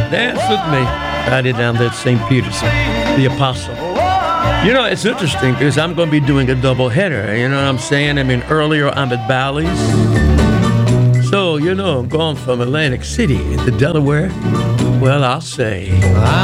Dance with me. Right it down there at St. Peter's, the Apostle. You know, it's interesting because I'm going to be doing a double header. You know what I'm saying? I mean, earlier I'm at Bally's. So, you know, I'm going from Atlantic City into Delaware. Well, I'll say.